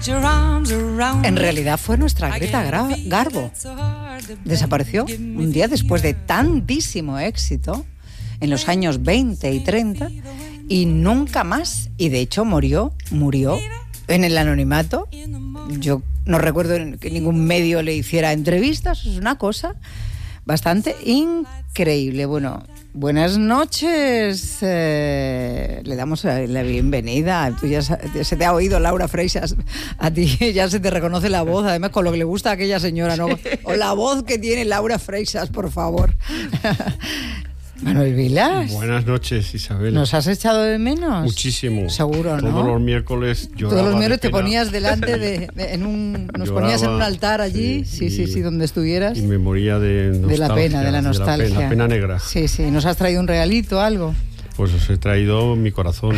En realidad fue nuestra Greta Garbo. Desapareció un día después de tantísimo éxito en los años 20 y 30 y nunca más. Y de hecho murió en el anonimato. Yo no recuerdo que ningún medio le hiciera entrevistas. Es una cosa bastante increíble. Bueno, buenas noches. Le damos la bienvenida. Tú ya se te ha oído Laura Freixas. A ti ya se te reconoce la voz, además con lo que le gusta a aquella señora, ¿no? O la voz que tiene Laura Freixas, por favor. Manuel Vilas. Buenas noches, Isabel. ¿Nos has echado de menos? Muchísimo. Seguro, ¿no? Todos los miércoles lloraba. Todos los miércoles te ponías delante nos ponías en un altar allí, sí, donde estuvieras. Y me moría de nostalgia. De la nostalgia. La pena negra. Sí. ¿Nos has traído un regalito, algo? Pues os he traído mi corazón.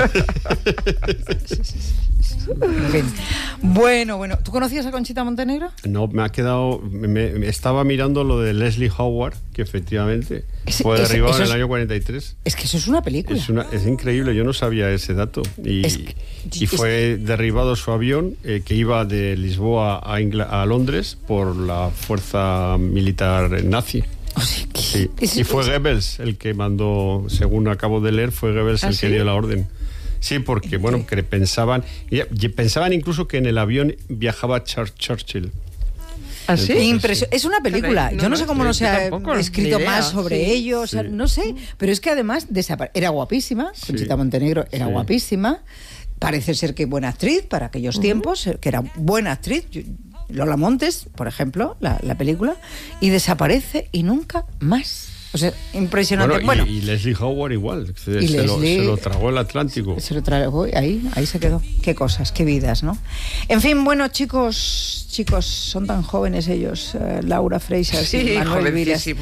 En fin. Bueno. ¿Tú conocías a Conchita Montenegro? No, me ha quedado... estaba mirando lo de Leslie Howard, que efectivamente fue derribado en el año 43. Es que eso es una película. Es increíble, yo no sabía ese dato. Y fue derribado su avión, que iba de Lisboa a Londres por la fuerza militar nazi. Sí. Y fue Goebbels el que mandó, según acabo de leer, fue Goebbels el que dio la orden. Sí, porque que pensaban incluso que en el avión viajaba Churchill. ¿Ah, sí? Es una película. Yo no sé cómo no se ha escrito más sobre ello, o sea, no sé, pero es que además era guapísima, Conchita Montenegro era guapísima, parece ser que buena actriz para aquellos tiempos, que era buena actriz. Lola Montes, por ejemplo, la película, y desaparece y nunca más. O sea, impresionante. Bueno, y Leslie Howard igual, se lo tragó el Atlántico. Se lo tragó, ahí se quedó. Qué cosas, qué vidas, ¿no? En fin, bueno, chicos, son tan jóvenes ellos, Laura Freixas y Manuel Vilas. Sí,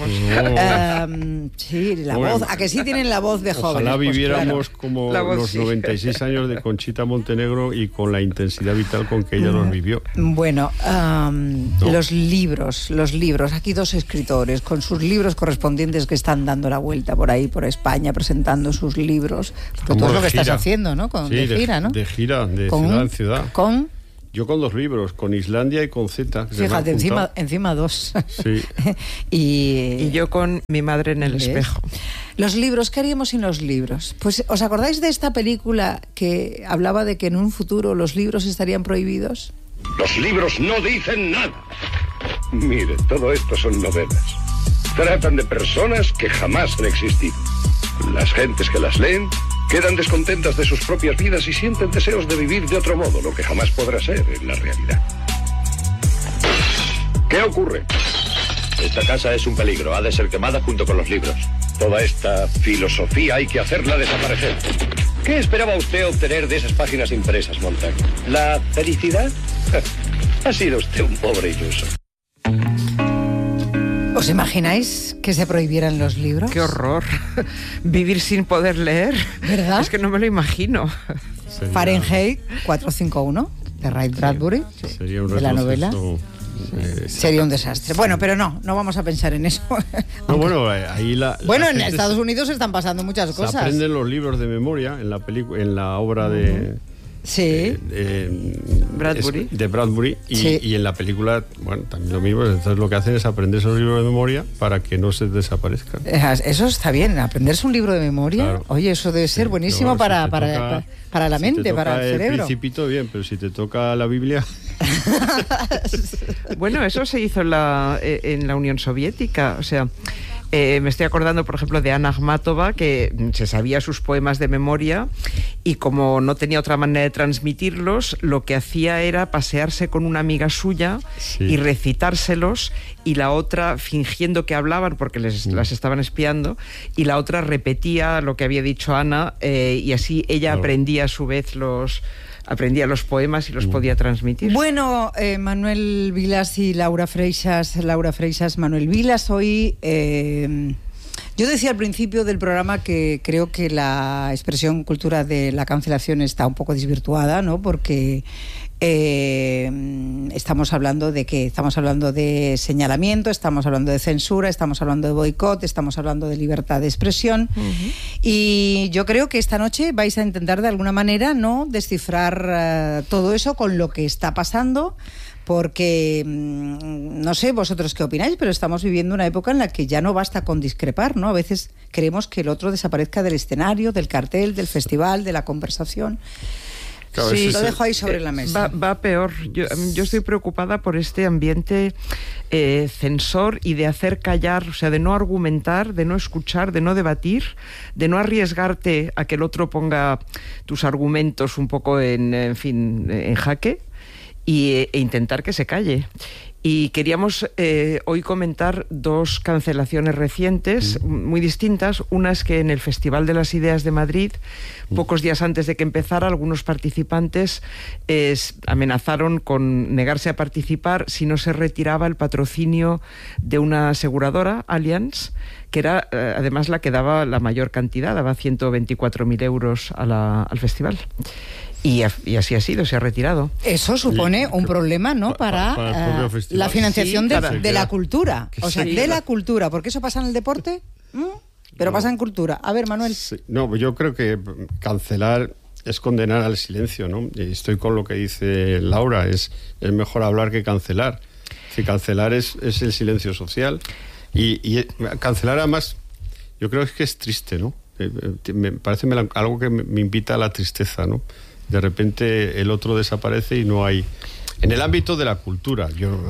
la voz, a que sí tienen la voz de jóvenes. Ojalá viviéramos como los 96 años de Conchita Montenegro y con la intensidad vital con que ella los vivió. Bueno, los libros. Aquí dos escritores con sus libros correspondientes que están dando la vuelta por ahí, por España, presentando sus libros. Porque todo es lo que estás haciendo, ¿no? De gira, ¿no? De gira, de ciudad en ciudad. Yo con 2 libros, con Islandia y con Z. Fíjate, encima 2. Sí. y yo con Mi madre en el espejo. Los libros, ¿qué haríamos sin los libros? Pues, ¿os acordáis de esta película que hablaba de que en un futuro los libros estarían prohibidos? Los libros no dicen nada. Mire, todo esto son novelas. Tratan de personas que jamás han existido. Las gentes que las leen quedan descontentas de sus propias vidas y sienten deseos de vivir de otro modo, lo que jamás podrá ser en la realidad. ¿Qué ocurre? Esta casa es un peligro, ha de ser quemada junto con los libros. Toda esta filosofía hay que hacerla desaparecer. ¿Qué esperaba usted obtener de esas páginas impresas, Montag? ¿La felicidad? Ha sido usted un pobre iluso. ¿Os imagináis que se prohibieran los libros? ¡Qué horror! Vivir sin poder leer. ¿Verdad? Es que no me lo imagino. Fahrenheit 451, de Ray Bradbury, de la novela. Sería un desastre. Bueno, pero no vamos a pensar en eso. No, bueno, ahí en Estados Unidos están pasando muchas cosas. Se aprenden los libros de memoria en la obra de... Bradbury. De Bradbury y en la película, bueno, también lo mismo. Entonces lo que hacen es aprender esos libros de memoria para que no se desaparezcan. Eso está bien, aprenderse un libro de memoria. Claro. Oye, eso debe ser buenísimo para la mente, para el cerebro. El Principito bien, pero si te toca la Biblia... Bueno, eso se hizo en la Unión Soviética, o sea... me estoy acordando, por ejemplo, de Ana Akhmatova, que se sabía sus poemas de memoria y como no tenía otra manera de transmitirlos, lo que hacía era pasearse con una amiga suya y recitárselos, y la otra fingiendo que hablaban porque las estaban espiando, y la otra repetía lo que había dicho Ana, y así ella aprendía a su vez aprendía los poemas y los podía transmitir. Bueno, Manuel Vilas y Laura Freixas, Manuel Vilas, hoy... yo decía al principio del programa que creo que la expresión cultura de la cancelación está un poco desvirtuada, ¿no? Porque Estamos hablando de qué, estamos hablando de señalamiento, estamos hablando de censura, estamos hablando de boicot, estamos hablando de libertad de expresión. Y yo creo que esta noche vais a intentar de alguna manera no descifrar todo eso con lo que está pasando, porque no sé vosotros qué opináis, pero estamos viviendo una época en la que ya no basta con discrepar, ¿no? A veces queremos que el otro desaparezca del escenario, del cartel, del festival, de la conversación. Claro, sí, lo dejo ahí sobre la mesa. Va peor. Yo estoy preocupada por este ambiente censor y de hacer callar, o sea, de no argumentar, de no escuchar, de no debatir, de no arriesgarte a que el otro ponga tus argumentos un poco en jaque e intentar que se calle. Y queríamos hoy comentar dos cancelaciones recientes, muy distintas. Una es que en el Festival de las Ideas de Madrid, pocos días antes de que empezara, algunos participantes amenazaron con negarse a participar si no se retiraba el patrocinio de una aseguradora, Allianz, que era además la que daba la mayor cantidad, daba 124.000 euros al festival. Y así ha sido, se ha retirado. Eso supone un problema, ¿no? Para la financiación de la cultura. O sea, de la cultura. Porque eso pasa en el deporte, pero pasa en cultura. A ver, Manuel. Sí. No, yo creo que cancelar es condenar al silencio, ¿no? Estoy con lo que dice Laura. Es mejor hablar que cancelar. Si cancelar es el silencio social. Y cancelar, además, yo creo que es triste, ¿no? Me parece algo que me invita a la tristeza, ¿no? De repente el otro desaparece y no hay... En el ámbito de la cultura,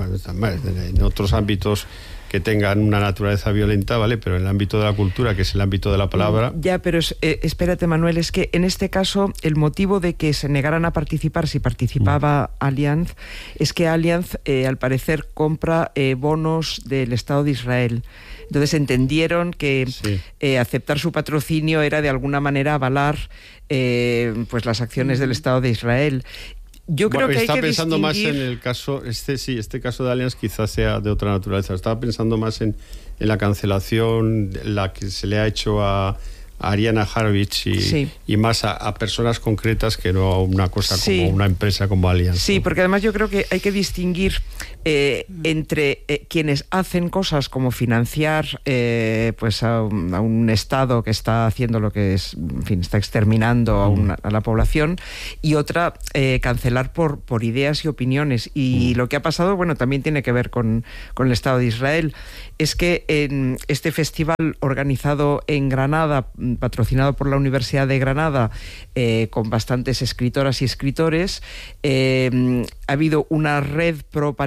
en otros ámbitos que tengan una naturaleza violenta, ¿vale? Pero en el ámbito de la cultura, que es el ámbito de la palabra... Ya, pero espérate, Manuel, es que en este caso el motivo de que se negaran a participar si participaba Allianz es que Allianz, al parecer, compra bonos del Estado de Israel. Entonces entendieron que aceptar su patrocinio era de alguna manera avalar pues las acciones del Estado de Israel. Yo creo que está hay que pensando distinguir... más en el caso, este caso de Allianz quizás sea de otra naturaleza. Estaba pensando más en la cancelación, la que se le ha hecho a Ariana Harvich y más a personas concretas que no a una cosa como una empresa como Allianz. Sí, porque además yo creo que hay que distinguir entre quienes hacen cosas como financiar pues a un Estado que está haciendo lo que es, en fin, está exterminando a la población, y otra cancelar por ideas y opiniones. Y lo que ha pasado, bueno, también tiene que ver con el Estado de Israel. Es que en este festival organizado en Granada, patrocinado por la Universidad de Granada, con bastantes escritoras y escritores, ha habido una red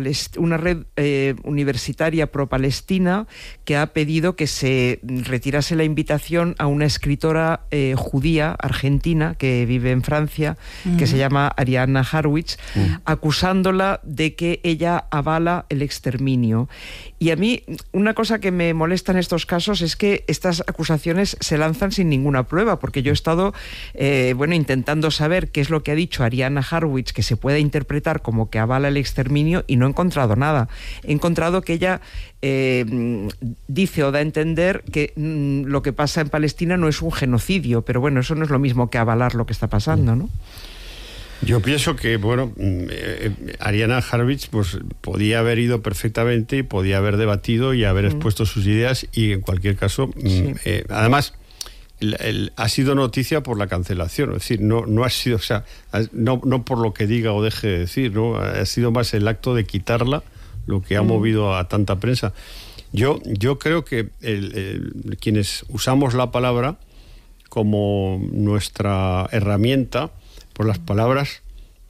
universitaria pro-palestina que ha pedido que se retirase la invitación a una escritora judía argentina que vive en Francia, que se llama Ariana Harwich, acusándola de que ella avala el exterminio. Y a mí, una cosa que me molesta en estos casos es que estas acusaciones se lanzan sin ninguna prueba, porque yo he estado intentando saber qué es lo que ha dicho Ariana Harwich que se puede interpretar como que avala el exterminio, y no he encontrado nada. He encontrado que ella dice o da a entender que lo que pasa en Palestina no es un genocidio, pero bueno, eso no es lo mismo que avalar lo que está pasando, ¿no? Yo pienso que, Ariana Harvich pues podía haber ido perfectamente y podía haber debatido y haber expuesto sus ideas, y en cualquier caso, además, ha sido noticia por la cancelación, es decir, no ha sido, o sea, no por lo que diga o deje de decir, ¿no? Ha sido más el acto de quitarla lo que ha movido a tanta prensa. Yo creo que quienes usamos la palabra como nuestra herramienta, pues las palabras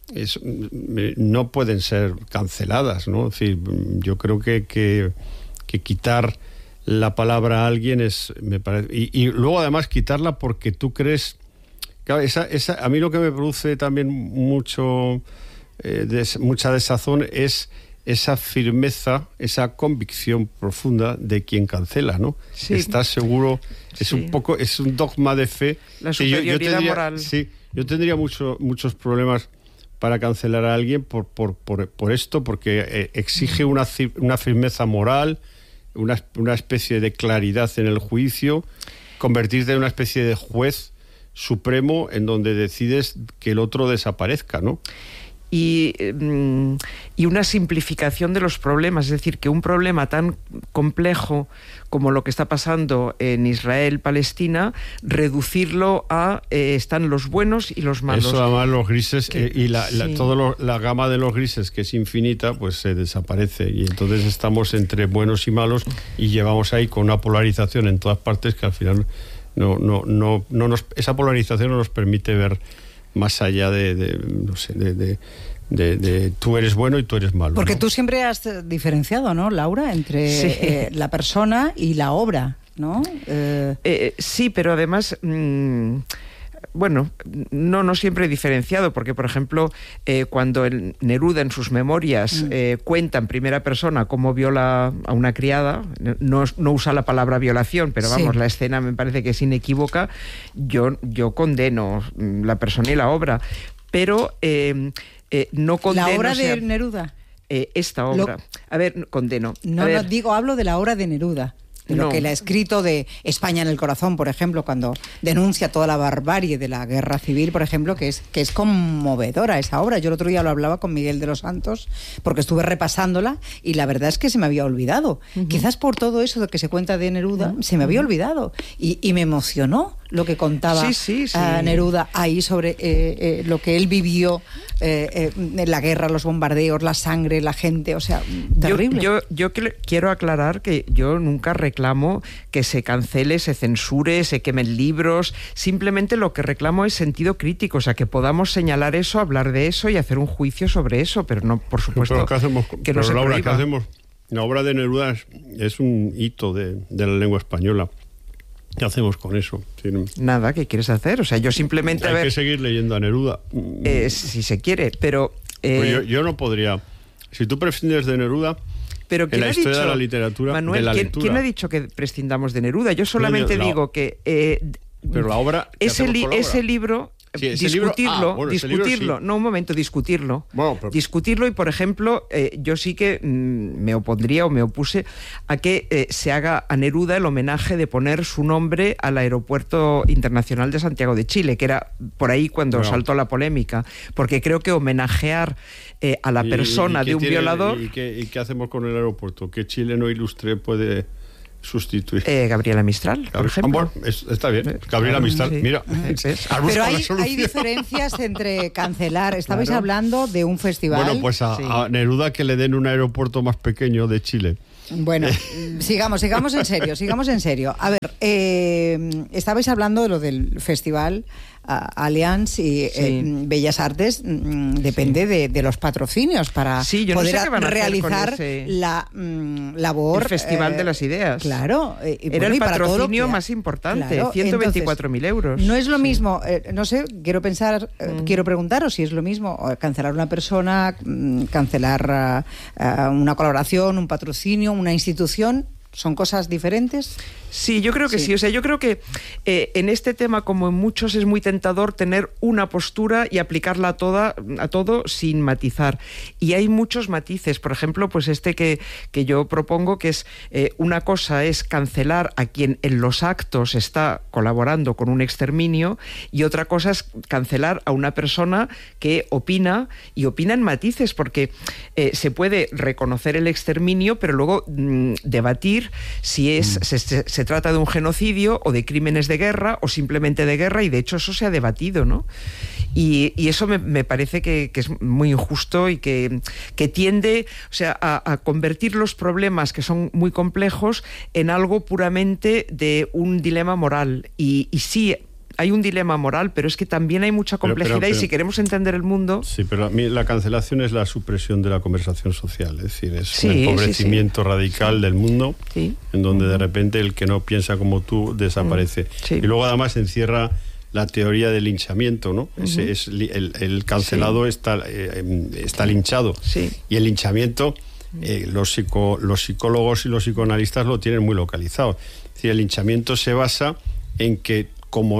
no pueden ser canceladas, ¿no? Es decir, yo creo que quitar la palabra a alguien me parece, y luego además quitarla porque tú crees, claro, a mí lo que me produce también mucha desazón es esa firmeza, esa convicción profunda de quien cancela, ¿no? Sí. Estás seguro, es un dogma de fe. La superioridad moral. Sí, yo tendría muchos problemas para cancelar a alguien por esto, porque exige una firmeza moral, una especie de claridad en el juicio, convertirte en una especie de juez supremo en donde decides que el otro desaparezca, ¿no? y una simplificación de los problemas. Es decir, que un problema tan complejo como lo que está pasando en Israel-Palestina, reducirlo a están los buenos y los malos. Eso, además, los grises toda la gama de los grises, que es infinita, pues se desaparece, y entonces estamos entre buenos y malos y llevamos ahí con una polarización en todas partes que al final esa polarización no nos permite ver más allá de tú eres bueno y tú eres malo. Porque ¿no? Tú siempre has diferenciado, ¿no, Laura, entre la persona y la obra, ¿no? Sí, pero además... Bueno, no siempre he diferenciado, porque, por ejemplo, cuando Neruda en sus memorias cuenta en primera persona cómo viola a una criada, no usa la palabra violación, pero vamos, la escena me parece que es inequívoca, yo condeno la persona y la obra, pero no condeno... ¿La obra de Neruda? Esta obra. A ver, condeno. No hablo de la obra de Neruda. De lo que él ha escrito de España en el corazón, por ejemplo, cuando denuncia toda la barbarie de la guerra civil, por ejemplo, que es conmovedora esa obra. Yo el otro día lo hablaba con Miguel de los Santos, porque estuve repasándola y la verdad es que se me había olvidado. Quizás por todo eso de que se cuenta de Neruda, se me había olvidado. Y me emocionó lo que contaba Neruda ahí sobre lo que él vivió, la guerra, los bombardeos, la sangre, la gente, o sea, terrible. Yo quiero aclarar que yo nunca reclamo que se cancele, se censure, se quemen libros. Simplemente lo que reclamo es sentido crítico, o sea, que podamos señalar eso, hablar de eso y hacer un juicio sobre eso, pero no, por supuesto, pero ¿qué hacemos? Que no se Laura, prohíba. ¿qué hacemos? La obra de Neruda es un hito de la lengua española. ¿Qué hacemos con eso? Sí, nada, ¿qué quieres hacer? O sea, yo simplemente... Hay que seguir leyendo a Neruda. Si se quiere, pero... Pues yo no podría... Si tú prescindes de Neruda... Pero en la historia de la literatura, Manuel, de la lectura... ¿quién ha dicho que prescindamos de Neruda? Yo solamente digo que... pero la obra... Ese libro... Sí, discutirlo, sí. No, un momento, discutirlo. Bueno, pero... Discutirlo y, por ejemplo, yo sí que me opondría o me opuse a que se haga a Neruda el homenaje de poner su nombre al Aeropuerto Internacional de Santiago de Chile, que era por ahí cuando saltó la polémica, porque creo que homenajear a la persona de un violador... ¿Y qué hacemos con el aeropuerto? ¿Qué chileno ilustre puede sustituir? Gabriela Mistral, por ejemplo. Está bien, Gabriela Mistral, mira. Pero hay diferencias entre cancelar. Estabais hablando de un festival. Bueno, pues a Neruda que le den un aeropuerto más pequeño de Chile. Bueno, sigamos en serio. A ver, estabais hablando de lo del festival Allianz y Bellas Artes, depende de los patrocinios para poder realizar la labor. El Festival de las Ideas. Claro. Era el patrocinio más importante, claro, 124.000 euros. No es lo mismo, no sé, quiero preguntaros si es lo mismo cancelar una persona, cancelar una colaboración, un patrocinio, una institución. ¿Son cosas diferentes? Sí, yo creo que sí. O sea, yo creo que en este tema, como en muchos, es muy tentador tener una postura y aplicarla a todo sin matizar. Y hay muchos matices. Por ejemplo, pues que yo propongo, que es una cosa es cancelar a quien en los actos está colaborando con un exterminio, y otra cosa es cancelar a una persona que opina, y opina en matices, porque se puede reconocer el exterminio, pero luego debatir si se trata de un genocidio o de crímenes de guerra o simplemente de guerra, y de hecho eso se ha debatido, ¿no? Y eso me parece que es muy injusto y que tiende, o sea, a convertir los problemas, que son muy complejos, en algo puramente de un dilema moral. Y sí, hay un dilema moral, pero es que también hay mucha complejidad, y si queremos entender el mundo... Sí, pero a mí la cancelación es la supresión de la conversación social, es decir, es un empobrecimiento radical del mundo, en donde de repente el que no piensa como tú desaparece. Y luego además encierra la teoría del linchamiento, ¿no? El cancelado está linchado. Y el linchamiento, los psicólogos y los psicoanalistas lo tienen muy localizado. Es decir, el linchamiento se basa en que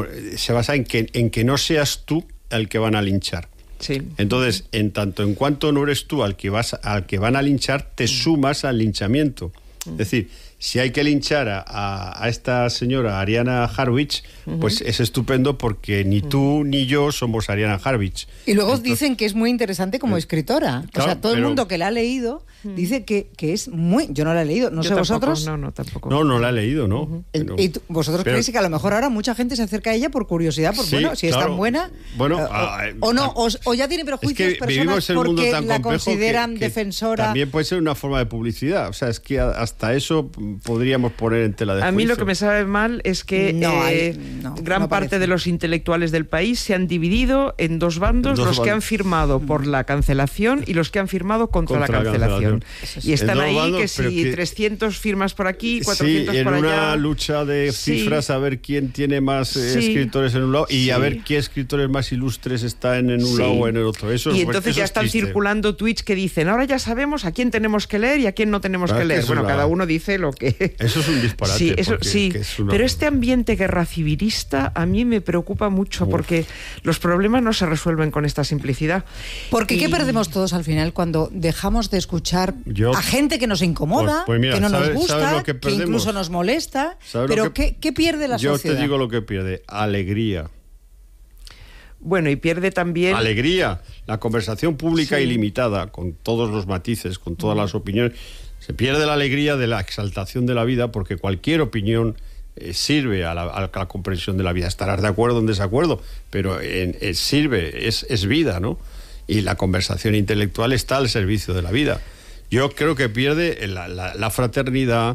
en que no seas tú al que van a linchar. Entonces, en tanto en cuanto no eres tú al que van a linchar, te sumas al linchamiento. Es decir, si hay que linchar a esta señora Ariana Harwich, pues es estupendo porque ni tú ni yo somos Ariana Harwich. Y luego dicen que es muy interesante como escritora. Claro, o sea, todo el mundo que la ha leído dice que es muy... Yo no la he leído, no sé vosotros. No, tampoco. No la he leído, ¿no? ¿Y vosotros creéis que a lo mejor ahora mucha gente se acerca a ella por curiosidad? Pues bueno, si es tan buena... o no, o ya tiene prejuicios personas porque la consideran defensora... También puede ser una forma de publicidad. O sea, es que hasta eso podríamos poner en tela de juicio. A mí lo que me sabe mal es que gran parte de los intelectuales del país se han dividido en dos bandos, los que han firmado por la cancelación y los que han firmado contra la cancelación. Y están ahí bandos, que si 300 firmas por aquí, 400 por allá. En una lucha de cifras, a ver quién tiene más escritores en un lado y a ver qué escritores más ilustres están en un lado o en el otro. Y entonces ya están circulando tweets que dicen, ahora ya sabemos a quién tenemos que leer y a quién no tenemos que leer. Bueno, cada uno dice lo que... Eso es un disparate. Pero este ambiente guerra civilista a mí me preocupa mucho porque los problemas no se resuelven con esta simplicidad. Porque ¿qué perdemos todos al final cuando dejamos de escuchar a gente que nos incomoda, que no nos gusta, que incluso nos molesta? Pero ¿qué pierde la sociedad? Yo te digo lo que pierde: alegría. Bueno, y pierde también... Alegría. La conversación pública ilimitada, con todos los matices, con todas las opiniones. Se pierde la alegría de la exaltación de la vida, porque cualquier opinión sirve a la comprensión de la vida. Estarás de acuerdo o en desacuerdo, pero sirve, es vida, ¿no? Y la conversación intelectual está al servicio de la vida. Yo creo que pierde la fraternidad,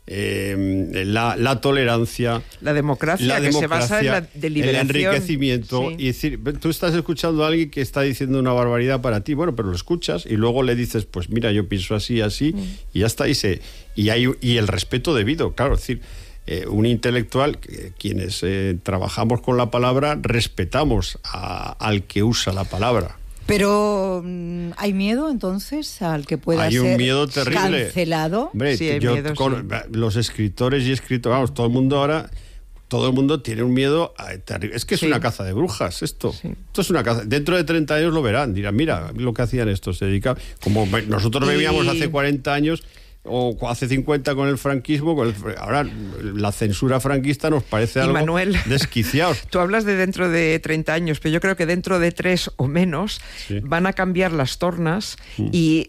la tolerancia, la democracia, que se basa en la deliberación, el enriquecimiento. Y decir, tú estás escuchando a alguien que está diciendo una barbaridad para ti, bueno, pero lo escuchas y luego le dices, pues mira, yo pienso así, y ya está, y el respeto debido, claro, es decir, un intelectual, quienes trabajamos con la palabra, respetamos al que usa la palabra. Pero ¿hay miedo entonces al que pueda ser un miedo terrible. Cancelado? Hombre, los escritores y escritores, vamos, todo el mundo tiene un miedo terrible. Es que es una caza de brujas esto. Esto es una caza. Dentro de 30 años lo verán, dirán, mira lo que hacían estos, se dedicaban, como nosotros bebíamos hace 40 años o hace 50 con el franquismo, ahora la censura franquista nos parece algo desquiciado. Tú hablas de dentro de 30 años, pero yo creo que dentro de 3 o menos van a cambiar las tornas y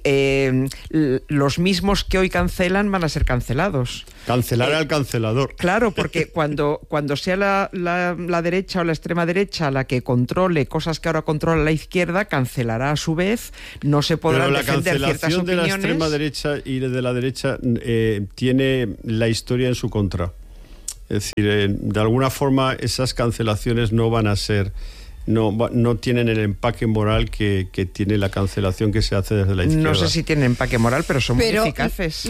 los mismos que hoy cancelan van a ser cancelados. Cancelar al cancelador. Claro, porque cuando sea la derecha o la extrema derecha la que controle cosas que ahora controla la izquierda, cancelará a su vez, no se podrán defender ciertas opiniones. Pero la cancelación de la extrema derecha y de la derecha tiene la historia en su contra. Es decir, de alguna forma esas cancelaciones no van a ser... No tienen el empaque moral que tiene la cancelación que se hace desde la izquierda. No sé si tienen empaque moral, pero son muy eficaces.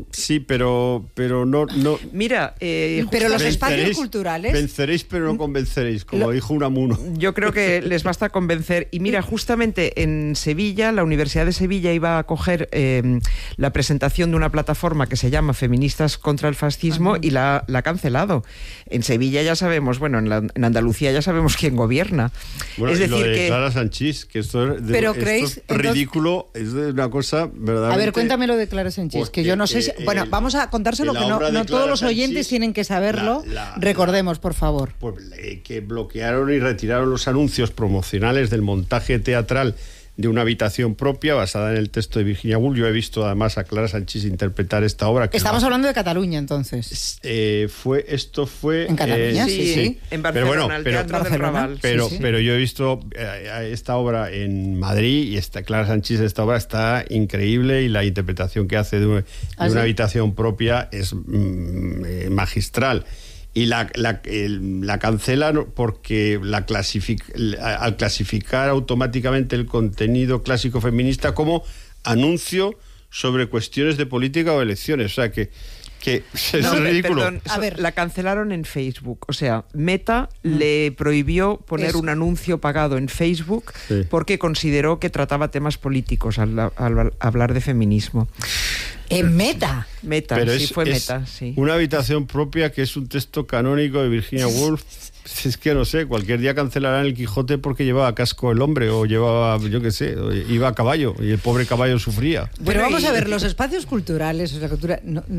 Pero no... Mira, pero los espacios culturales... Venceréis, pero no convenceréis, como dijo Unamuno. Yo creo que les basta convencer. Y mira, justamente en Sevilla, la Universidad de Sevilla iba a acoger la presentación de una plataforma que se llama Feministas contra el Fascismo y la ha cancelado. En Sevilla ya sabemos, bueno, en Andalucía ya sabemos quién gobierna. Bueno, es decir, lo de Clara Sanchís, que esto es ridículo, es de una cosa verdaderamente... A ver, cuéntame lo de Clara Sanchís, que yo no sé si... Bueno, vamos a contárselo, que no todos los oyentes tienen que saberlo. Recordemos, por favor. Pues, que bloquearon y retiraron los anuncios promocionales del montaje teatral de una habitación propia basada en el texto de Virginia Woolf. Yo he visto además a Clara Sanchís interpretar esta obra. Estamos hablando de Cataluña, entonces. Esto fue en Cataluña, sí. En Barcelona, el Teatro del Raval. Pero yo he visto esta obra en Madrid y Clara Sanchís, esta obra está increíble y la interpretación que hace de una habitación propia es magistral. Y la cancelan porque al clasificar automáticamente el contenido clásico feminista como anuncio sobre cuestiones de política o elecciones. O sea que es ridículo. Perdón, la cancelaron en Facebook. O sea, Meta le prohibió poner un anuncio pagado en Facebook porque consideró que trataba temas políticos al hablar de feminismo. En Meta. Meta, Pero sí, fue Meta, sí. Una habitación propia que es un texto canónico de Virginia Woolf. Es que no sé, cualquier día cancelarán el Quijote porque llevaba casco el hombre, o llevaba, yo qué sé, iba a caballo y el pobre caballo sufría. Pero vamos a ver, los espacios culturales, o sea, cultura,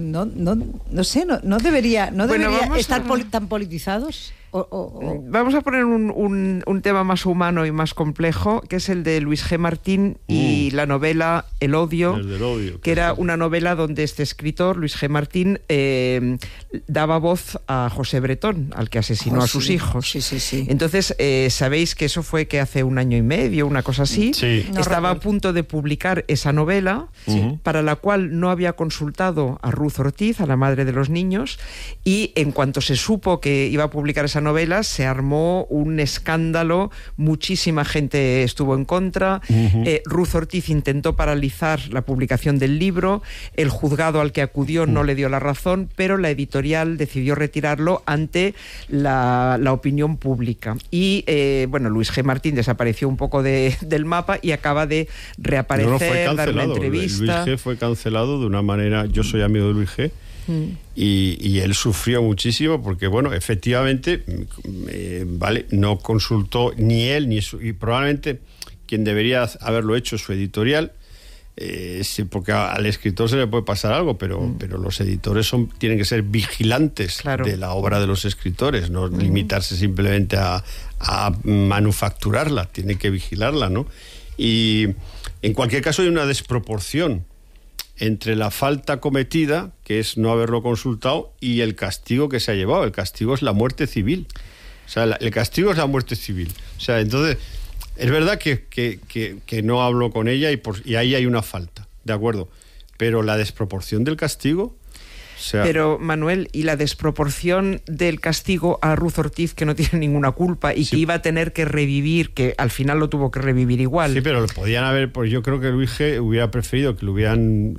no sé, no debería estar tan politizados. Vamos a poner un tema más humano y más complejo, que es el de Luis G. Martín y la novela El odio, que era una novela donde este escritor, Luis G. Martín, daba voz a José Bretón, al que asesinó a sus hijos. Sí. Entonces, sabéis que eso fue que hace 1 año y medio, una cosa así, estaba a punto de publicar esa novela, para la cual no había consultado a Ruth Ortiz, a la madre de los niños, y en cuanto se supo que iba a publicar esa novela, se armó un escándalo, muchísima gente estuvo en contra, Ruth Ortiz intentó paralizar la publicación del libro, el juzgado al que acudió no le dio la razón, pero la editorial decidió retirarlo ante la opinión pública. Y bueno, Luis G. Martín desapareció un poco del mapa y acaba de reaparecer, dar una entrevista. Luis G. fue cancelado de una manera, yo soy amigo de Luis G., y él sufrió muchísimo porque, bueno, efectivamente, no consultó ni él y probablemente quien debería haberlo hecho, su editorial, porque al escritor se le puede pasar algo, pero los editores tienen que ser vigilantes de la obra de los escritores, no limitarse simplemente a manufacturarla, tienen que vigilarla, ¿no? Y en cualquier caso hay una desproporción entre la falta cometida, que es no haberlo consultado, y el castigo que se ha llevado. El castigo es la muerte civil. O sea, el castigo es la muerte civil. O sea, entonces, es verdad que no hablo con ella y ahí hay una falta, ¿de acuerdo? Pero la desproporción del castigo... Pero, Manuel, ¿y la desproporción del castigo a Ruth Ortiz, que no tiene ninguna culpa y que iba a tener que revivir, que al final lo tuvo que revivir igual? Sí, pero lo podían haber, pues yo creo que Luis G. hubiera preferido que lo hubieran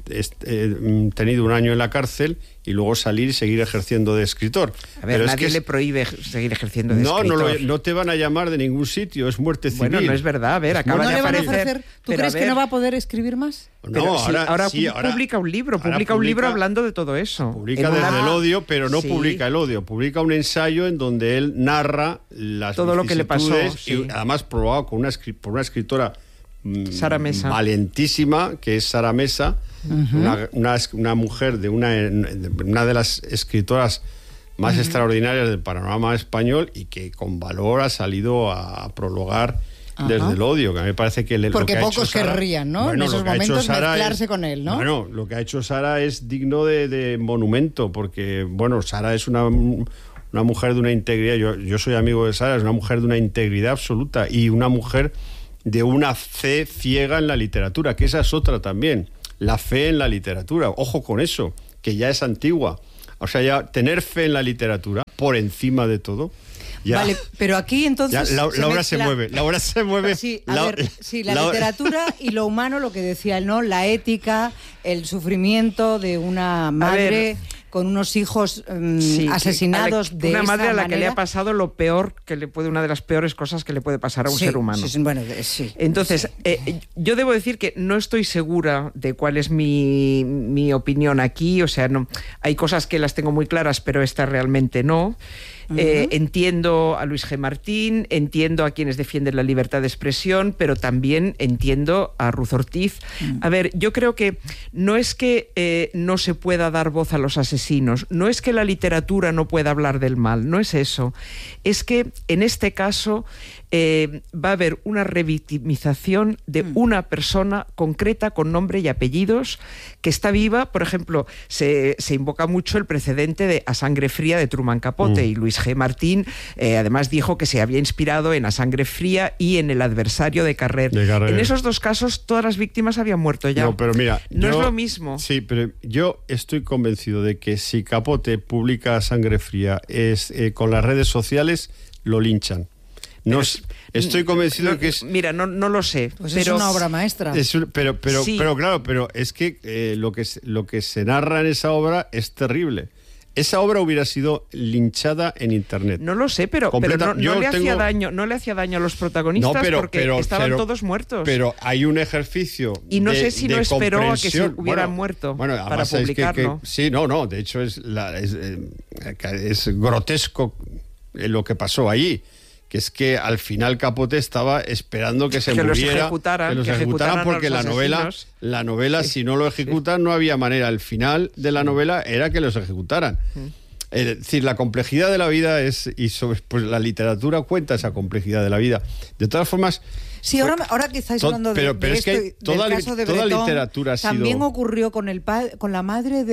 tenido 1 año en la cárcel y luego salir y seguir ejerciendo de escritor. A ver, pero nadie le prohíbe seguir ejerciendo de escritor. No te van a llamar de ningún sitio, es muerte civil. Bueno, no es verdad, a ver, acaba de aparecer... ¿Tú crees que no va a poder escribir más? No, ahora publica un libro, hablando de todo eso. Publica desde el odio, pero no publica el odio, publica un ensayo en donde él narra las todo lo que le pasó, y además probado por una escritora Sara Mesa, valentísima, que es Sara Mesa, una mujer de una de las escritoras más extraordinarias del panorama español y que con valor ha salido a prologar desde el odio, que a mí me parece que porque lo que pocos querrían, ¿no? En esos momentos mezclarse con él, ¿no? Bueno, lo que ha hecho Sara es digno de monumento, porque, bueno, Sara es una mujer de una integridad, yo soy amigo de Sara, es una mujer de una integridad absoluta y una mujer de una fe ciega en la literatura, que esa es otra también, la fe en la literatura, ojo con eso, que ya es antigua, o sea, ya tener fe en la literatura por encima de todo. Ya. Vale, pero aquí entonces... La obra se mueve. Sí, la literatura y lo humano, lo que decía él, ¿no? La ética, el sufrimiento de una madre con unos hijos asesinados de esa manera. Una madre a la que le ha pasado lo peor una de las peores cosas que le puede pasar a un ser humano. Entonces, yo debo decir que no estoy segura de cuál es mi opinión aquí, o sea, no, hay cosas que las tengo muy claras, pero esta realmente no. Entiendo a Luis G. Martín, entiendo a quienes defienden la libertad de expresión, pero también entiendo a Ruth Ortiz. A ver, yo creo que no es que no se pueda dar voz a los asesinos, no es que la literatura no pueda hablar del mal, no es eso. Es que en este caso va a haber una revictimización de una persona concreta con nombre y apellidos que está viva. Por ejemplo, se invoca mucho el precedente de A Sangre Fría de Truman Capote y Luis G. Martín además dijo que se había inspirado en A Sangre Fría y en El adversario de Carrer. En esos dos casos todas las víctimas habían muerto ya. No, pero mira, no es lo mismo. Sí, pero yo estoy convencido de que si Capote publica A Sangre Fría con las redes sociales, lo linchan. No, estoy convencido de que es... Mira, no lo sé. Pues pero es una obra maestra. Pero claro, pero es que lo que se narra en esa obra es terrible. esa obra hubiera sido linchada en internet. No lo sé, pero no le hacía daño a los protagonistas porque estaban todos muertos. Pero hay un ejercicio y no sé si no esperó a que se hubieran muerto para publicarlo. Sí, de hecho es grotesco lo que pasó allí. Que es que al final Capote estaba esperando que se muriera, que los ejecutaran porque la novela si no lo ejecutan no había manera. El final de la novela era que los ejecutaran. Es decir, la complejidad de la vida pues la literatura cuenta esa complejidad de la vida. De todas formas... Sí, ahora que estáis hablando de esto, es que toda literatura ha sido... También ocurrió con la madre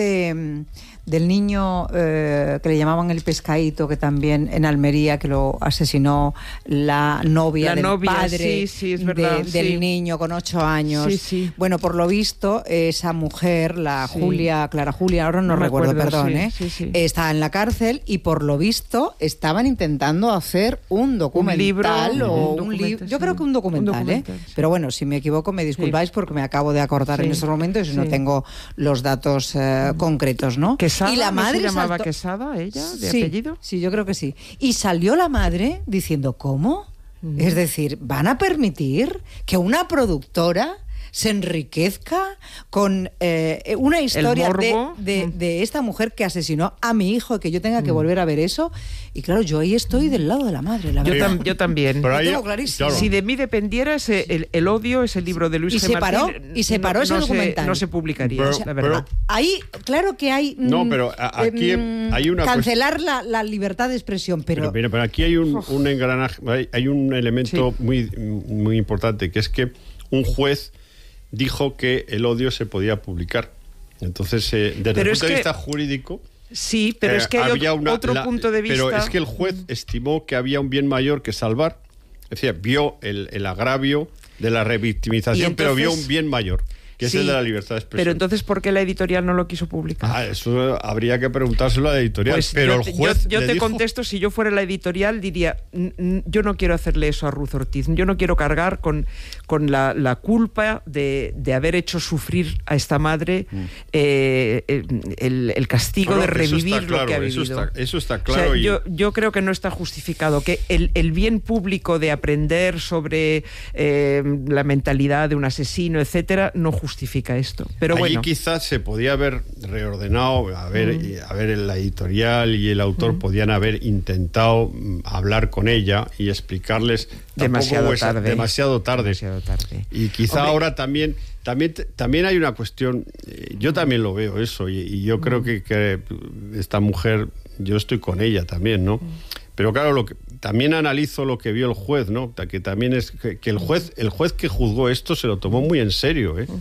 del niño que le llamaban el pescadito, que también en Almería, que lo asesinó la novia del padre del niño con 8 años. Sí. Bueno, por lo visto, esa mujer, Clara Julia, ahora no recuerdo, perdón, está en la cárcel y por lo visto estaban intentando hacer un documental un libro. Yo creo que un documental. Pero bueno, si me equivoco me disculpáis porque me acabo de acordar en estos momentos y no tengo los datos concretos, ¿no? ¿Quesada? Y la madre ¿no se llamaba Quesada ella, de apellido? Sí, yo creo que sí. Y salió la madre diciendo, ¿cómo? Es decir, ¿van a permitir que una productora se enriquezca con una historia de esta mujer que asesinó a mi hijo y que yo tenga que volver a ver eso? Y claro, yo ahí estoy del lado de la madre, la verdad. Yo también. Lo tengo clarísimo. Claro. Si de mí dependiera el odio, ese libro de Luis G. Martín, y se paró ese documental. No se publicaría, la verdad. Ahí, claro que hay... pero aquí hay una... Cancelar la libertad de expresión, pero aquí hay un engranaje, hay un elemento muy, muy importante, que es que un juez dijo que el odio se podía publicar. Entonces, desde el punto de vista jurídico... Sí, pero es que hay otro punto de vista... Pero es que el juez estimó que había un bien mayor que salvar. Es decir, vio el agravio de la revictimización, pero vio un bien mayor, que es el de la libertad de expresión. Pero entonces, ¿por qué la editorial no lo quiso publicar? Eso habría que preguntárselo a la editorial. Pues pero el juez yo te contesto, si yo fuera la editorial, diría, yo no quiero hacerle eso a Ruth Ortiz, yo no quiero cargar con la culpa de haber hecho sufrir a esta madre el castigo de revivir lo que ha vivido. Eso está claro. O sea, yo creo que no está justificado, que el bien público de aprender sobre la mentalidad de un asesino, etcétera, no justifica esto. Pero allí bueno, quizás se podía haber reordenado, a ver la editorial y el autor podían haber intentado hablar con ella y explicarles demasiado tarde. Y quizá ahora también hay una cuestión, yo también lo veo eso, y yo creo que esta mujer, yo estoy con ella también, ¿no? Pero claro, también analizo lo que vio el juez, ¿no? Que también es que el juez que juzgó esto se lo tomó muy en serio, ¿eh?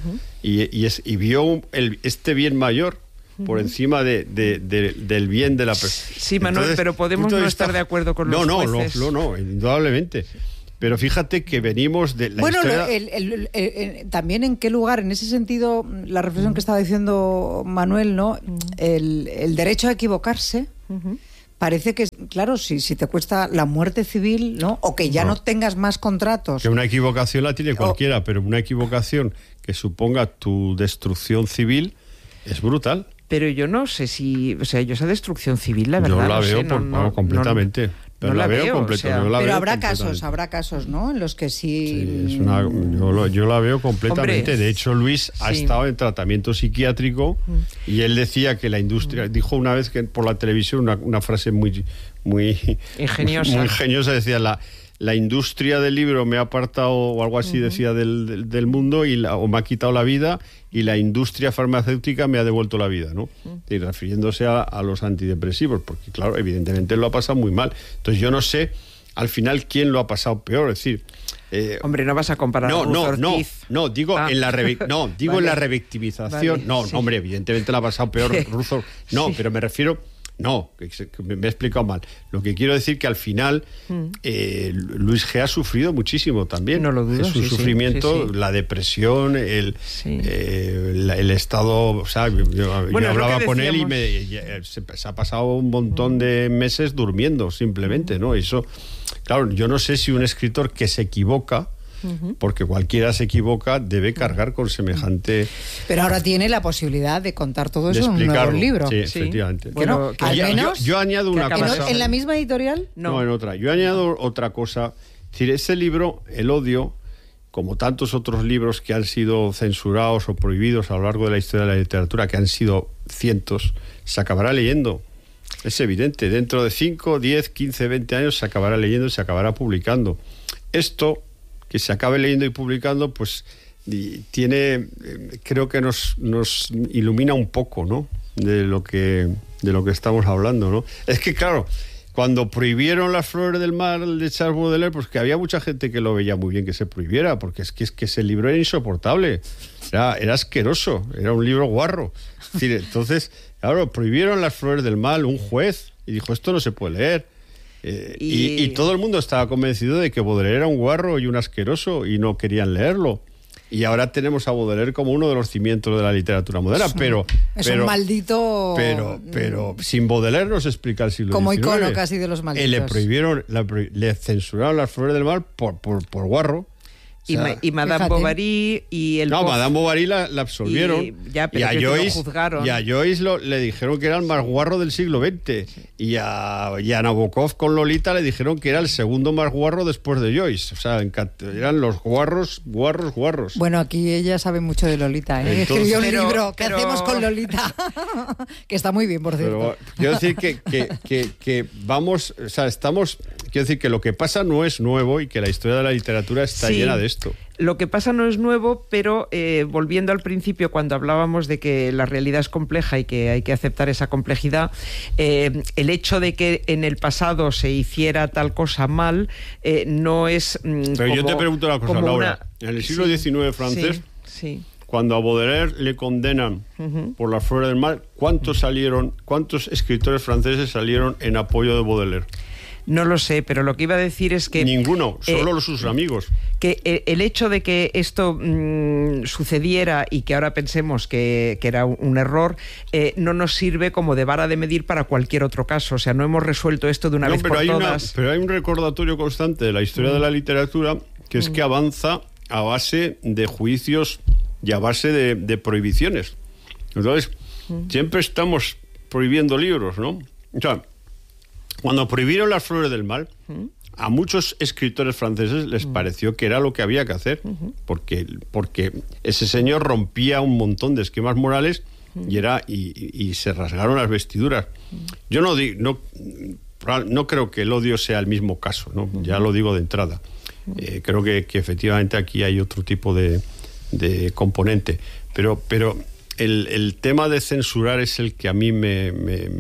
Y vio este bien mayor por encima del bien de la persona. Sí, Manuel, entonces, pero podemos no estar de acuerdo con los jueces. No, indudablemente. Pero fíjate que venimos de la historia... también en qué lugar, en ese sentido, la reflexión que estaba diciendo Manuel, ¿no? El derecho a equivocarse... Parece que, claro, si te cuesta la muerte civil, ¿no? O que ya no tengas más contratos. Que una equivocación la tiene cualquiera, pero una equivocación que suponga tu destrucción civil es brutal. Pero yo no sé si... O sea, yo esa destrucción civil, la verdad, yo la veo completamente. Pero no la veo completamente. Pero habrá casos, ¿no? En los que sí... yo la veo completamente. Hombre, de hecho, Luis ha estado en tratamiento psiquiátrico y él decía que la industria... Dijo una vez que por la televisión una frase muy ingeniosa. Muy ingeniosa, decía la industria del libro me ha apartado, o algo así decía, del mundo, o me ha quitado la vida, y la industria farmacéutica me ha devuelto la vida, ¿no? Y refiriéndose a los antidepresivos, porque claro, evidentemente lo ha pasado muy mal. Entonces yo no sé al final quién lo ha pasado peor, es decir... hombre, no vas a comparar a Ruth Ortiz. Digo en la en la revictimización. Vale, hombre, evidentemente la ha pasado peor Ruth. Pero me refiero... No, que me he explicado mal. Lo que quiero decir que al final Luis G. ha sufrido muchísimo también. No lo dudo. Es un sufrimiento, la depresión, el estado... O sea, yo hablaba con él y se ha pasado un montón de meses durmiendo, simplemente, ¿no? Eso, claro, yo no sé si un escritor que se equivoca porque cualquiera se equivoca, debe cargar con semejante... Pero ahora tiene la posibilidad de contar todo eso en un nuevo libro. Sí, efectivamente. Bueno, al menos... Yo añado una cosa... ¿En la misma editorial? No, en otra. Yo añado otra cosa. Es decir, ese libro, El odio, como tantos otros libros que han sido censurados o prohibidos a lo largo de la historia de la literatura, que han sido cientos, se acabará leyendo. Es evidente, dentro de 5, 10, 15, 20 años se acabará leyendo y se acabará publicando. Esto, que se acabe leyendo y publicando, pues tiene, creo que nos ilumina un poco, ¿no?, de lo que estamos hablando, ¿no? Es que, claro, cuando prohibieron Las flores del mal de Charles Baudelaire, pues que había mucha gente que lo veía muy bien que se prohibiera, porque es que ese libro era insoportable, era asqueroso, era un libro guarro. Es decir, entonces, claro, prohibieron Las flores del mal, un juez, y dijo, esto no se puede leer. Y todo el mundo estaba convencido de que Baudelaire era un guarro y un asqueroso, y no querían leerlo. Y ahora tenemos a Baudelaire como uno de los cimientos de la literatura moderna, es un maldito... Pero sin Baudelaire no se explica el siglo XIX. Como icono casi de los malditos. Le censuraron Las flores del mal por guarro. Y Madame Bovary y el... No, Madame Bovary la absolvieron. Y a Joyce le dijeron que era el más guarro del siglo XX. Sí. Y a Nabokov con Lolita le dijeron que era el segundo más guarro después de Joyce. O sea, eran los guarros. Bueno, aquí ella sabe mucho de Lolita, ¿eh? Escribió un libro, ¿qué hacemos con Lolita? Que está muy bien, por cierto. Pero quiero decir que vamos... O sea, estamos... Quiero decir que lo que pasa no es nuevo y que la historia de la literatura está llena de esto. Lo que pasa no es nuevo, pero volviendo al principio, cuando hablábamos de que la realidad es compleja y que hay que aceptar esa complejidad, el hecho de que en el pasado se hiciera tal cosa mal no es... pero yo te pregunto una cosa, Laura. En el siglo XIX francés, cuando a Baudelaire le condenan por Las flores del mal, ¿cuántos escritores franceses salieron en apoyo de Baudelaire? No lo sé, pero lo que iba a decir es que... Ninguno, solo sus amigos. Que el hecho de que esto sucediera y que ahora pensemos que era un error, no nos sirve como de vara de medir para cualquier otro caso. O sea, no hemos resuelto esto de una vez por todas. Pero hay un recordatorio constante de la historia de la literatura, que es que avanza a base de juicios y a base de prohibiciones. Entonces, siempre estamos prohibiendo libros, ¿no? O sea, cuando prohibieron Las flores del mal, a muchos escritores franceses les pareció que era lo que había que hacer, porque ese señor rompía un montón de esquemas morales y se rasgaron las vestiduras. Yo no creo que el odio sea el mismo caso, ¿no? Ya lo digo de entrada. Creo que efectivamente aquí hay otro tipo de componente, pero el tema de censurar es el que a mí me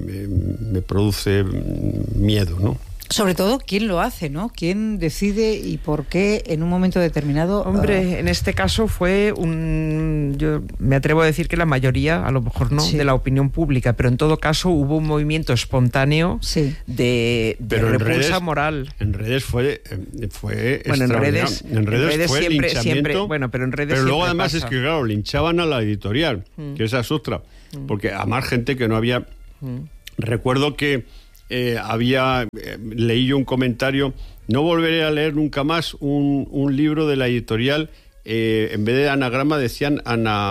produce miedo, ¿no? Sobre todo, ¿quién lo hace, no? ¿Quién decide y por qué en un momento determinado? Hombre, en este caso fue yo me atrevo a decir que la mayoría, a lo mejor no, de la opinión pública, pero en todo caso hubo un movimiento espontáneo de repulsa moral. En redes fue bueno, en redes fue siempre, bueno, pero en redes pero luego siempre además pasa. Es que, claro, linchaban a la editorial, que esa es otra, porque a más gente que no había... Recuerdo que leí yo un comentario, no volveré a leer nunca más un libro de la editorial, en vez de anagrama decían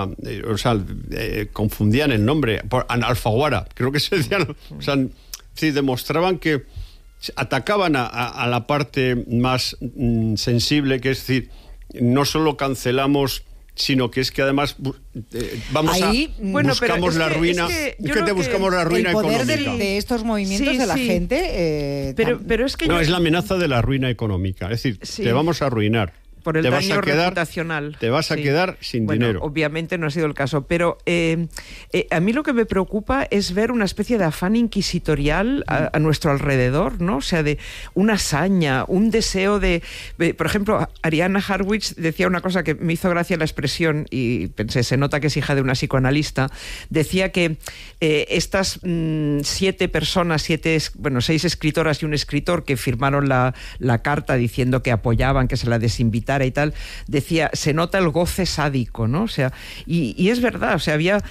confundían el nombre por Alfaguara, creo que se decían, o sea, sí, demostraban que atacaban a la parte más sensible, que es decir, no solo cancelamos, sino que es que además buscamos la ruina. Buscamos la ruina económica. El poder de estos movimientos de la gente... Pero es que... No, es la amenaza de la ruina económica. Es decir, te vamos a arruinar. Por el daño reputacional. Te vas a quedar sin dinero. Obviamente no ha sido el caso, pero a mí lo que me preocupa es ver una especie de afán inquisitorial a nuestro alrededor, ¿no? O sea, de una hazaña, un deseo de... Por ejemplo, Arianna Harwitz decía una cosa que me hizo gracia la expresión, y pensé, se nota que es hija de una psicoanalista, decía que estas 6 escritoras y un escritor que firmaron la carta diciendo que apoyaban, que se la desinvitaban, gritara y tal, decía, se nota el goce sádico, ¿no? O sea, y es verdad, o sea, había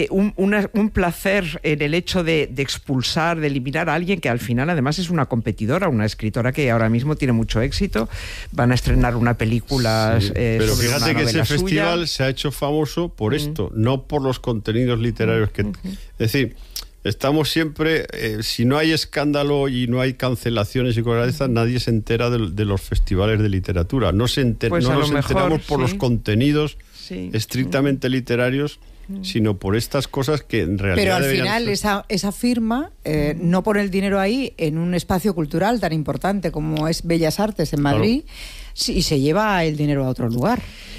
un placer en el hecho de expulsar, de eliminar a alguien que al final además es una competidora, una escritora que ahora mismo tiene mucho éxito. Van a estrenar una película pero sobre fíjate una que ese novela festival suya. se ha hecho famoso por esto, no por los contenidos literarios que... Es decir, estamos siempre, si no hay escándalo y no hay cancelaciones y cosas de estas, nadie se entera de los festivales de literatura. No nos enteramos por los contenidos estrictamente literarios, sino por estas cosas que en realidad... Pero al final esa firma no pone el dinero ahí en un espacio cultural tan importante como es Bellas Artes en Madrid, y se lleva el dinero a otro lugar.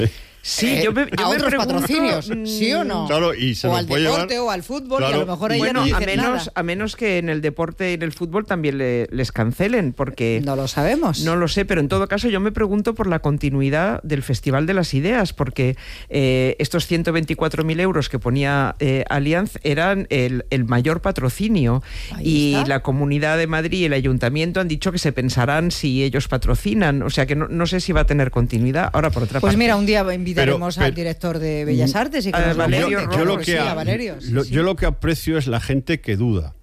Sí, yo me otros pregunto, patrocinios, ¿sí o no? Claro, y se o lo al puede deporte llevar, o al fútbol, claro. y a lo mejor ahí bueno, no dicen nada. a menos que en el deporte y en el fútbol también les cancelen, porque... No lo sabemos. No lo sé, pero en todo caso yo me pregunto por la continuidad del Festival de las Ideas, porque estos 124.000 euros que ponía Allianz eran el mayor patrocinio. Ahí y está. la Comunidad de Madrid y el Ayuntamiento han dicho que se pensarán si ellos patrocinan, o sea que no sé si va a tener continuidad. Ahora, por otra Pues parte... mira, un día invitaremos pero- al director de Bellas Artes y que nos lo Valerio cuente. Rojo, yo lo que Sí, a Valerio, sí, sí. yo lo que aprecio es la gente que duda,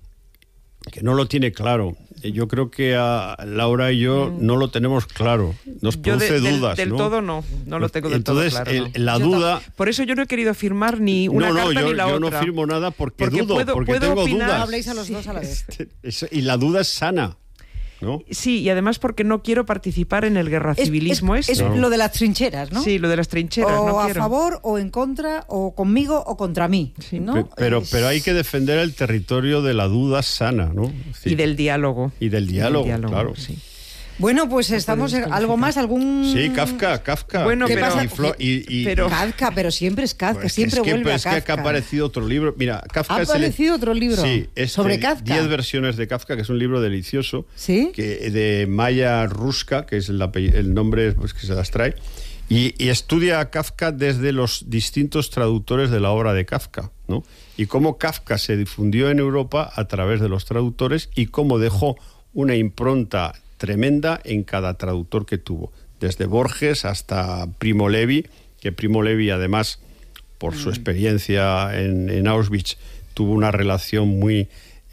que no lo tiene claro. Yo creo que a Laura y yo no lo tenemos claro. Nos Yo produce dudas, del ¿no? todo no lo tengo del todo Entonces, claro. No. la duda... Por eso yo no he querido firmar ni una carta ni la yo otra. no firmo nada porque Porque dudo, puedo porque tengo opinar. dudas. Habléis a los dos a la vez. Y la duda es sana, ¿no? Sí, y además porque no quiero participar en el guerra civilismo es este. lo de las trincheras, ¿no? Sí, lo de las trincheras, o no a quiero. favor o en contra, o conmigo o contra mí, Sí. ¿no? Pero hay que defender el territorio de la duda sana, ¿no? Sí. Y del diálogo. Y del diálogo, claro. Sí. Bueno, pues estamos en algo más, algún... Sí, Kafka. Bueno, ¿Qué pero- pasa? pero- Kafka, pero siempre es Kafka, Pues siempre es que, vuelve a es Kafka. que ha aparecido otro libro. Mira, Kafka ¿Ha aparecido otro libro? Sí, sobre Kafka? 10 versiones de Kafka, que es un libro delicioso. ¿Sí? Que, de Maya Ruska, que es el nombre pues, que se las trae. Y estudia a Kafka desde los distintos traductores de la obra de Kafka, ¿no? Y cómo Kafka se difundió en Europa a través de los traductores y cómo dejó una impronta tremenda en cada traductor que tuvo, desde Borges hasta Primo Levi, que Primo Levi además, por su experiencia en Auschwitz, tuvo una relación muy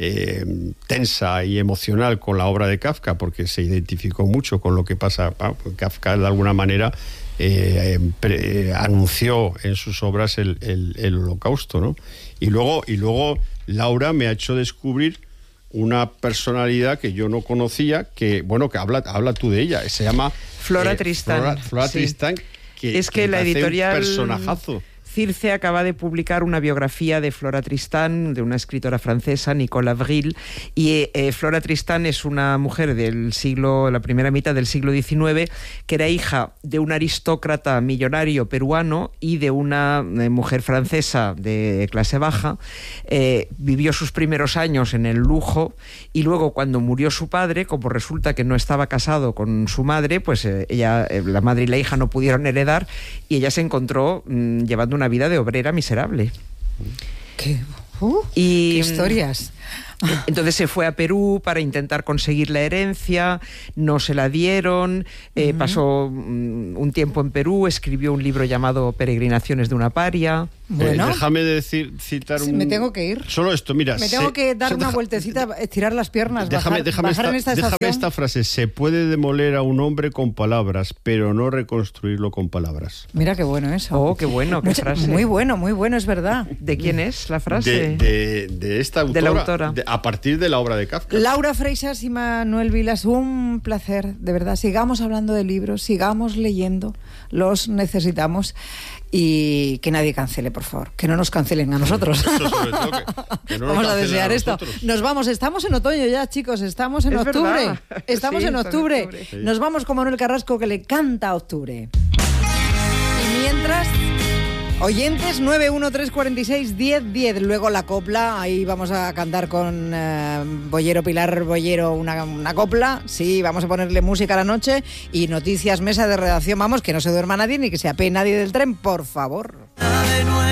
tensa y emocional con la obra de Kafka, porque se identificó mucho con lo que pasa. Kafka de alguna manera anunció en sus obras el Holocausto, ¿no? Y luego Laura me ha hecho descubrir una personalidad que yo no conocía, que habla tú de ella, se llama Flora Tristán. Flora Sí. Tristán, Es que me la parece editorial un personajazo. Circe acaba de publicar una biografía de Flora Tristán, de una escritora francesa, Nicole Avril, y Flora Tristán es una mujer la primera mitad del siglo XIX, que era hija de un aristócrata millonario peruano y de una mujer francesa de clase baja. Vivió sus primeros años en el lujo y luego, cuando murió su padre, como resulta que no estaba casado con su madre, pues la madre y la hija no pudieron heredar y ella se encontró llevando una vida de obrera miserable. ¿Qué Y historias? entonces se fue a Perú para intentar conseguir la herencia, no se la dieron, pasó un tiempo en Perú, escribió un libro llamado Peregrinaciones de una paria. Bueno, Déjame citar sí, me tengo que ir. Solo esto, mira. Me tengo que dar una vueltecita, estirar las piernas, bajar en esta estación. Esta frase. Se puede demoler a un hombre con palabras, pero no reconstruirlo con palabras. Mira qué bueno eso. Oh, qué bueno, qué frase. Muy bueno, es verdad. ¿De quién es la frase? De esta autora. De la autora. A partir de la obra de Kafka. Laura Freixas y Manuel Vilas, un placer, de verdad. Sigamos hablando de libros, sigamos leyendo, los necesitamos. Y que nadie cancele, por favor. Que no nos cancelen a nosotros. Eso sobre todo, que no nos Vamos a cancelen desear a esto. nosotros. Nos vamos, estamos en otoño ya, chicos. Estamos en Es octubre. verdad. Estamos Sí, en está en octubre. octubre. Sí. Nos vamos con Manuel Carrasco, que le canta octubre. Y mientras, oyentes, 913461010. Luego la copla, ahí vamos a cantar con Pilar Bollero una copla. Sí, vamos a ponerle música a la noche. Y noticias, mesa de redacción. Vamos, que no se duerma nadie ni que se apee nadie del tren, por favor.